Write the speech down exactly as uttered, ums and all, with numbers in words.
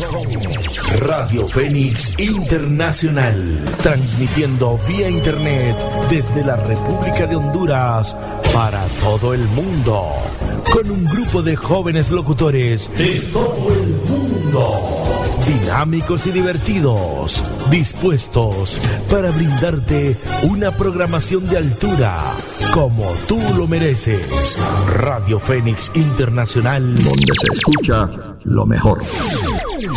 Somos Radio Fénix Internacional, transmitiendo vía internet desde la República de Honduras para todo el mundo, con un grupo de jóvenes locutores de todo el mundo, dinámicos y divertidos, dispuestos para brindarte una programación de altura como tú lo mereces. Radio Fénix Internacional, donde se escucha lo mejor.